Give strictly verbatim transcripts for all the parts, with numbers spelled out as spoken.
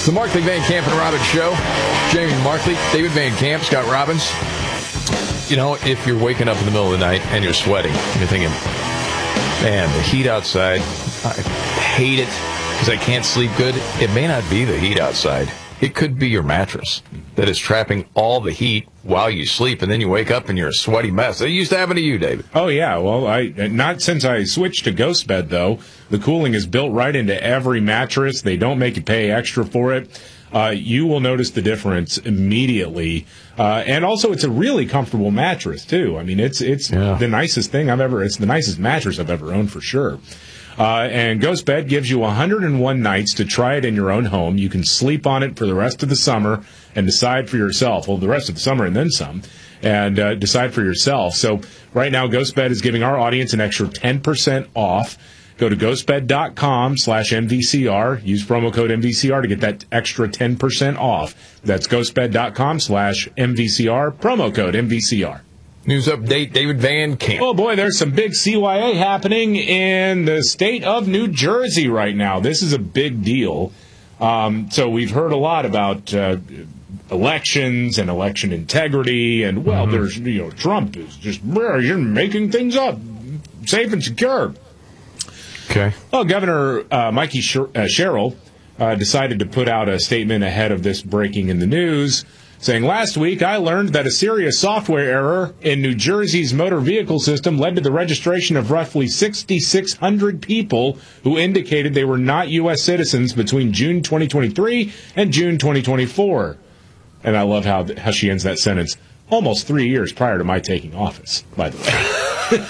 The Markley, Van Camp, and Robbins Show. Jamie Markley, David Van Camp, Scott Robbins. You know, if you're waking up in the middle of the night and you're sweating, and you're thinking, man, the heat outside, I hate it because I can't sleep good. It may not be the heat outside. It could be your mattress that is trapping all the heat while you sleep, and then you wake up and you're a sweaty mess. It used to happen to you, David. Oh, yeah. Well, I not since I switched to Ghost Bed, though. The cooling is built right into every mattress. They don't make you pay extra for it. Uh, you will notice the difference immediately. Uh, and also, it's a really comfortable mattress, too. I mean, it's it's yeah. the nicest thing I've ever, it's the nicest mattress I've ever owned for sure. Uh, and Ghost Bed gives you one hundred one nights to try it in your own home. You can sleep on it for the rest of the summer and decide for yourself. Well, the rest of the summer and then some. And uh, decide for yourself. So right now, Ghost Bed is giving our audience an extra ten percent off. Go to ghostbed.com slash MVCR. Use promo code M V C R to get that extra ten percent off. That's ghostbed.com slash MVCR. Promo code M V C R. News update, David Van Camp. Oh, boy, there's some big C Y A happening in the state of New Jersey right now. This is a big deal. Um, so we've heard a lot about uh, elections and election integrity, and, well, mm-hmm. there's, you know, Trump is just, you're making things up, safe and secure. Okay. Well, Governor uh, Mikey Sher- uh, Sherrill uh, decided to put out a statement ahead of this breaking in the news, saying, last week I learned that a serious software error in New Jersey's motor vehicle system led to the registration of roughly six thousand six hundred people who indicated they were not U S citizens between June twenty twenty-three and June twenty twenty-four. And I love how, how she ends that sentence, almost three years prior to my taking office, by the way.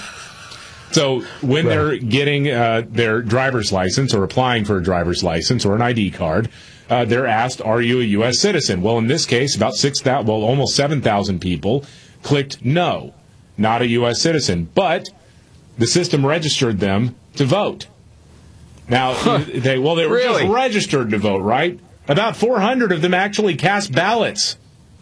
So when right. they're getting uh, their driver's license or applying for a driver's license or an I D card, uh, they're asked, are you a U S citizen? Well, in this case, about six thousand, well, almost seven thousand people clicked no, not a U S citizen. But the system registered them to vote. Now, huh. they well, they were really? just registered to vote, right? About four hundred of them actually cast ballots.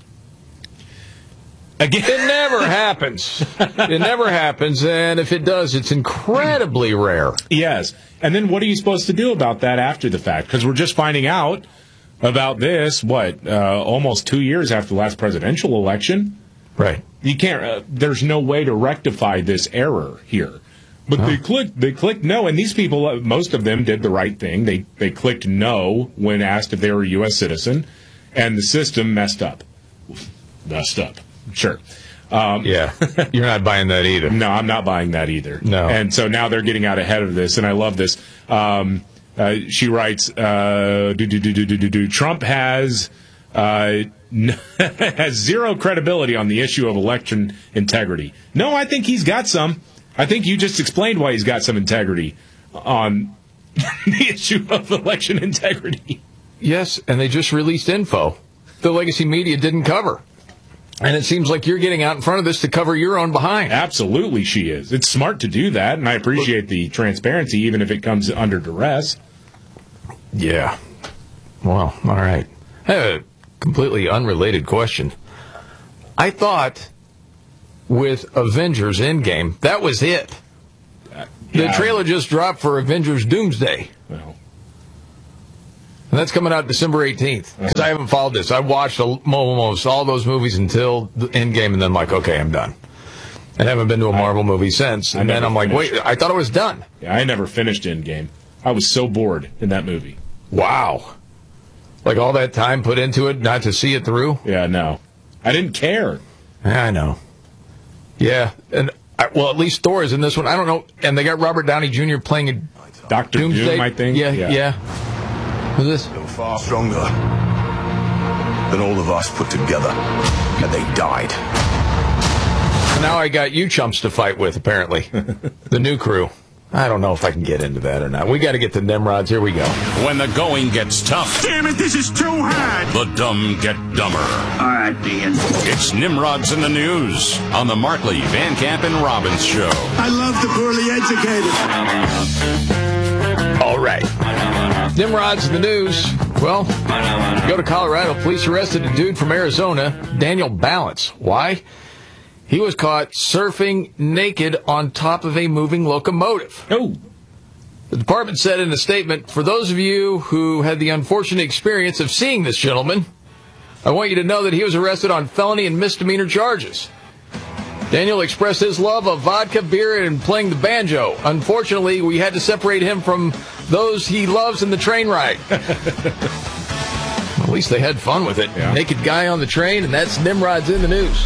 Again. It never happens. It never happens, and if it does, it's incredibly rare. Yes. And then what are you supposed to do about that after the fact? Because we're just finding out about this, what, uh, almost two years after the last presidential election? Right. You can't, uh, there's no way to rectify this error here. But oh. they clicked, they clicked no, and these people, uh, most of them did the right thing. They, they clicked no when asked if they were a U S citizen, and the system messed up. Messed up. Sure. Um, yeah. You're not buying that either. No, I'm not buying that either. No. And so now they're getting out ahead of this, and I love this. Um, uh, she writes, uh, do, do, do, do, do, do, do. Trump has, uh, has zero credibility on the issue of election integrity. No, I think he's got some. I think you just explained why he's got some integrity on the issue of election integrity. Yes, and they just released info the legacy media didn't cover. And it seems like you're getting out in front of this to cover your own behind. Absolutely she is. It's smart to do that, and I appreciate the transparency, even if it comes under duress. Yeah. Well, all right. I have a completely unrelated question. I thought with Avengers Endgame, that was it. Uh, yeah. The trailer just dropped for Avengers Doomsday. Well. And that's coming out December eighteenth. Because I haven't followed this. I watched almost all those movies until the Endgame, and then I'm like, okay, I'm done. And I haven't been to a Marvel I, movie since. And then I'm like, wait, I thought it was done. Yeah, I never finished Endgame. I was so bored in that movie. Wow. Like all that time put into it not to see it through? Yeah, no. I didn't care. Yeah, I know. Yeah. And I, well, at least Thor is in this one. I don't know. And they got Robert Downey Junior playing a Doctor Doomsday. Doom, I think. Yeah, yeah. yeah. Who's this? They were far stronger than all of us put together, and they died. And now I got you chumps to fight with, apparently. The new crew. I don't know if I can get into that or not. We got to get to Nimrods. Here we go. When the going gets tough. Damn it, this is too hard. The dumb get dumber. All right, Dean. It's Nimrods in the News on the Markley, Van Camp, and Robbins Show. I love the poorly educated. All right. Nimrods in the News. Well, go to Colorado. Police arrested a dude from Arizona, Daniel Balance. Why? He was caught surfing naked on top of a moving locomotive. Oh. The department said in a statement, for those of you who had the unfortunate experience of seeing this gentleman, I want you to know that he was arrested on felony and misdemeanor charges. Daniel expressed his love of vodka, beer, and playing the banjo. Unfortunately, we had to separate him from those he loves in the train ride. At least they had fun with it. Yeah. Naked guy on the train, and that's Nimrod's in the news.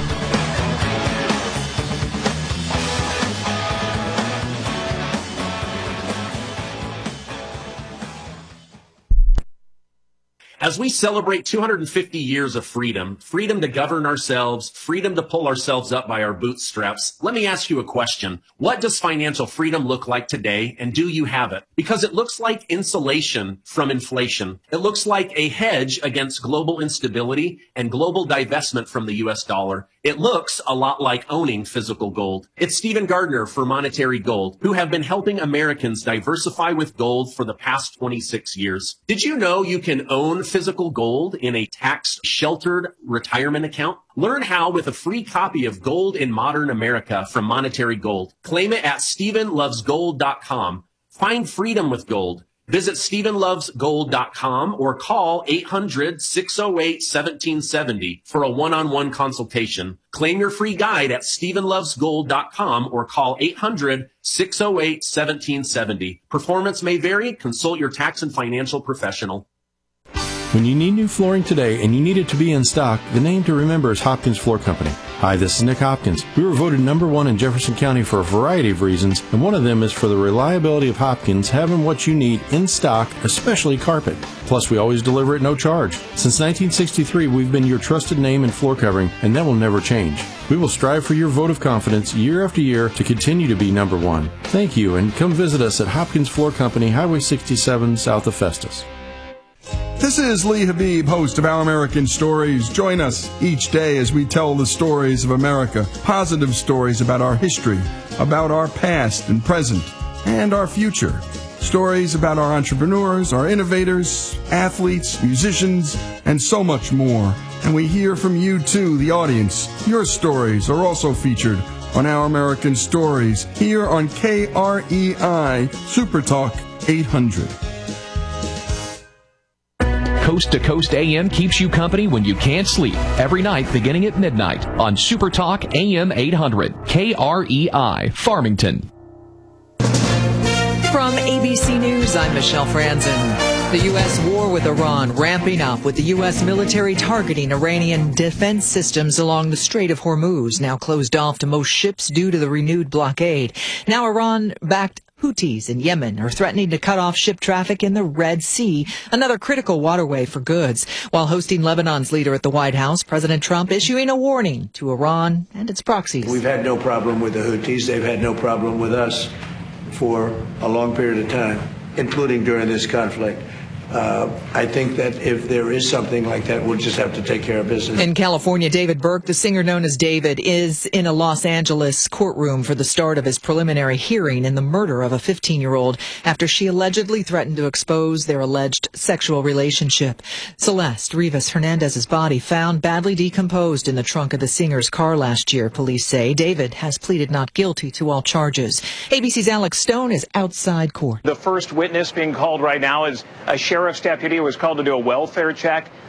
As we celebrate two hundred fifty years of freedom, freedom to govern ourselves, freedom to pull ourselves up by our bootstraps, let me ask you a question. What does financial freedom look like today, and do you have it? Because it looks like insulation from inflation. It looks like a hedge against global instability and global divestment from the U S dollar. It looks a lot like owning physical gold. It's Stephen Gardner for Monetary Gold, who have been helping Americans diversify with gold for the past twenty-six years. Did you know you can own physical gold in a tax-sheltered retirement account? Learn how with a free copy of Gold in Modern America from Monetary Gold. Claim it at Stephen Loves Gold dot com. Find freedom with gold. Visit Stephen Loves Gold dot com or call eight hundred, six oh eight, one seven seven oh for a one-on-one consultation. Claim your free guide at Stephen Loves Gold dot com or call eight hundred, six oh eight, one seven seven oh. Performance may vary. Consult your tax and financial professional. When you need new flooring today and you need it to be in stock, the name to remember is Hopkins Floor Company. Hi, this is Nick Hopkins. We were voted number one in Jefferson County for a variety of reasons, and one of them is for the reliability of Hopkins having what you need in stock, especially carpet. Plus, we always deliver at no charge. Since nineteen sixty-three, we've been your trusted name in floor covering, and that will never change. We will strive for your vote of confidence year after year to continue to be number one. Thank you, and come visit us at Hopkins Floor Company, Highway sixty-seven, south of Festus. This is Lee Habib, host of Our American Stories. Join us each day as we tell the stories of America, positive stories about our history, about our past and present, and our future. Stories about our entrepreneurs, our innovators, athletes, musicians, and so much more. And we hear from you too, the audience. Your stories are also featured on Our American Stories here on K R E I Super Talk eight hundred. Coast to Coast A M keeps you company when you can't sleep. Every night beginning at midnight on Super Talk A M eight hundred. K R E I, Farmington. From A B C News, I'm Michelle Franzen. The U S war with Iran ramping up, with the U S military targeting Iranian defense systems along the Strait of Hormuz, now closed off to most ships due to the renewed blockade. Now Iran-backed Houthis in Yemen are threatening to cut off ship traffic in the Red Sea, another critical waterway for goods. While hosting Lebanon's leader at the White House, President Trump issuing a warning to Iran and its proxies. We've had no problem with the Houthis. They've had no problem with us for a long period of time, including during this conflict. Uh, I think that if there is something like that, we'll just have to take care of business. In California, David Burke, the singer known as David, is in a Los Angeles courtroom for the start of his preliminary hearing in the murder of a fifteen-year-old after she allegedly threatened to expose their alleged sexual relationship. Celeste Rivas Hernandez's body found badly decomposed in the trunk of the singer's car last year, police say. David has pleaded not guilty to all charges. A B C's Alex Stone is outside court. The first witness being called right now is a sheriff's deputy who was called to do a welfare check